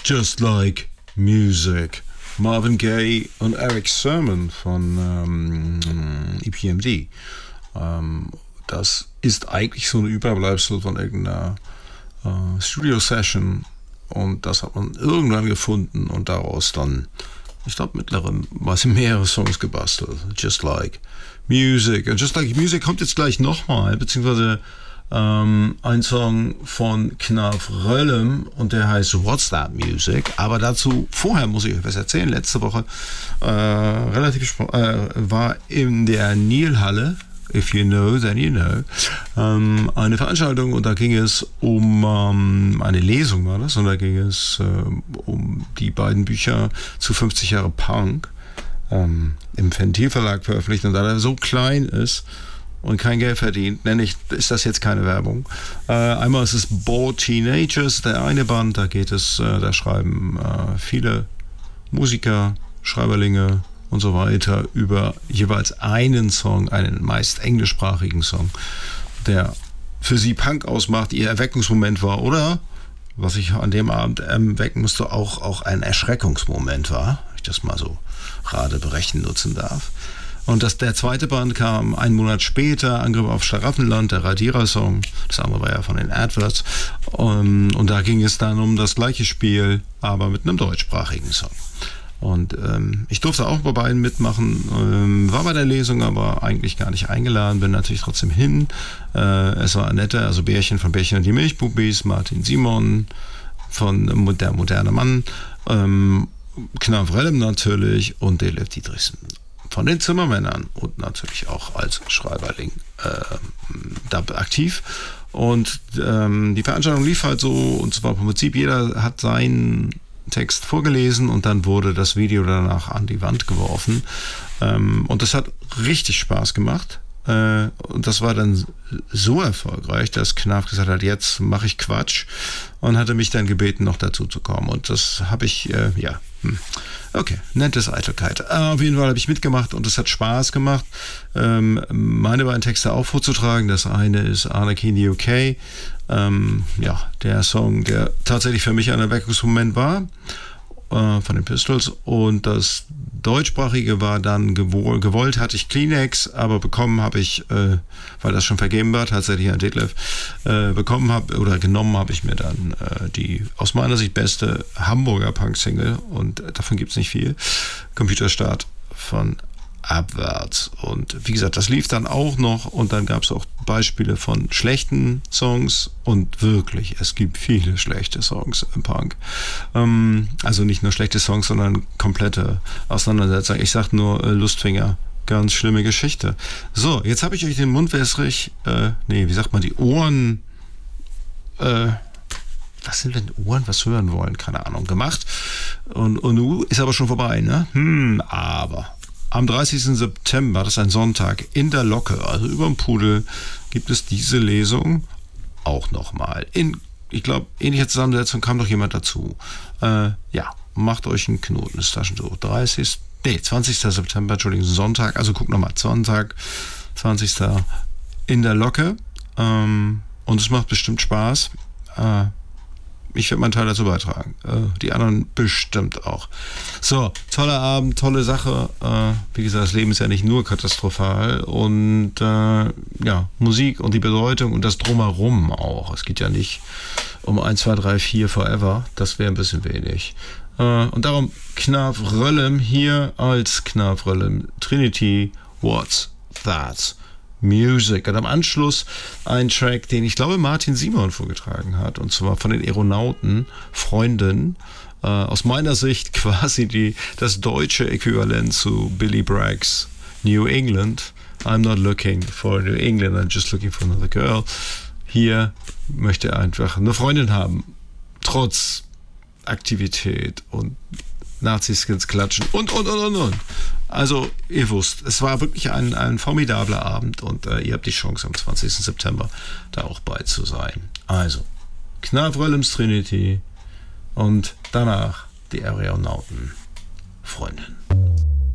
Just Like Music. Marvin Gaye und Eric Sermon von EPMD. Das ist eigentlich so ein Überbleibsel von irgendeiner Studio-Session und das hat man irgendwann gefunden und daraus dann, ich glaube, mittlerweile mehrere Songs gebastelt. Just Like Music. Und Just Like Music kommt jetzt gleich nochmal, beziehungsweise ein Song von Knarf Röllem und der heißt What's That Music, aber dazu vorher muss ich euch was erzählen. Letzte Woche war in der Nilhalle, if you know, then you know, eine Veranstaltung und da ging es um eine Lesung war das und da ging es um die beiden Bücher zu 50 Jahre Punk im Ventil Verlag veröffentlicht und da er so klein ist und kein Geld verdient, ist das jetzt keine Werbung. Einmal ist es Bored Teenagers, der eine Band, da schreiben viele Musiker, Schreiberlinge und so weiter über jeweils einen Song, einen meist englischsprachigen Song, der für sie Punk ausmacht, ihr Erweckungsmoment war oder, was ich an dem Abend erwecken musste, auch ein Erschreckungsmoment war, wenn ich das mal so Radeberechnen nutzen darf. Und der zweite Band kam einen Monat später, Angriff auf Schlaraffenland, der Radierer-Song. Das andere war ja von den Adverts. Und da ging es dann um das gleiche Spiel, aber mit einem deutschsprachigen Song. Und ich durfte auch bei beiden mitmachen, war bei der Lesung, aber eigentlich gar nicht eingeladen, bin natürlich trotzdem hin. Es war Annette, also Bärchen von Bärchen und die Milchbubis, Martin Simon von Der moderne Mann, Knarf Rellem natürlich und Detlef Dietrichsen von den Zimmermännern und natürlich auch als Schreiberling da aktiv. Und die Veranstaltung lief halt so, und zwar im Prinzip jeder hat seinen Text vorgelesen und dann wurde das Video danach an die Wand geworfen. Und das hat richtig Spaß gemacht. Und das war dann so erfolgreich, dass Knarf gesagt hat, jetzt mache ich Quatsch und hatte mich dann gebeten, noch dazu zu kommen. Und das habe ich, okay, nennt es Eitelkeit. Auf jeden Fall habe ich mitgemacht und es hat Spaß gemacht, meine beiden Texte auch vorzutragen. Das eine ist Anarchy in the UK, der Song, der tatsächlich für mich ein Erweckungsmoment war, von den Pistols, und das deutschsprachige war dann gewollt hatte ich Kleenex, aber bekommen habe ich, weil das schon vergeben war, tatsächlich an Detlef, genommen habe ich mir dann die aus meiner Sicht beste Hamburger Punk-Single, und davon gibt es nicht viel, Computerstart von Abwärts. Und wie gesagt, das lief dann auch noch und dann gab es auch Beispiele von schlechten Songs und wirklich, es gibt viele schlechte Songs im Punk. Also nicht nur schlechte Songs, sondern komplette Auseinandersetzungen. Ich sag nur Lustfinger, ganz schlimme Geschichte. So, jetzt habe ich euch den Mund wässrig, die Ohren, was sind denn Ohren, was hören wollen, keine Ahnung, gemacht. Und ist aber schon vorbei, ne? Aber am 30. September, das ist ein Sonntag, in der Locke, also überm Pudel, gibt es diese Lesung auch nochmal. Ich glaube, ähnliche Zusammensetzung kam doch jemand dazu. Macht euch einen Knoten ins Taschentuch. 20. September, Entschuldigung, Sonntag, also guckt nochmal, Sonntag, 20. in der Locke. Und es macht bestimmt Spaß. Ich werde meinen Teil dazu beitragen. Die anderen bestimmt auch. So, toller Abend, tolle Sache. Wie gesagt, das Leben ist ja nicht nur katastrophal. Und Musik und die Bedeutung und das Drumherum auch. Es geht ja nicht um 1, 2, 3, 4 forever. Das wäre ein bisschen wenig. Und darum Knarf Röllem hier als Knarf Röllem Trinity, What's That Music. Und am Anschluss ein Track, den ich glaube Martin Simon vorgetragen hat, und zwar von den Aeronauten, Freunden, aus meiner Sicht quasi das deutsche Äquivalent zu Billy Braggs New England. I'm not looking for New England, I'm just looking for another girl. Hier möchte er einfach eine Freundin haben, trotz Aktivität und Naziskins klatschen und. Also, ihr wusst, es war wirklich ein formidabler Abend und ihr habt die Chance am 20. September da auch bei zu sein. Also, Knarf Röllems Trinity und danach die Aeronauten Freundin.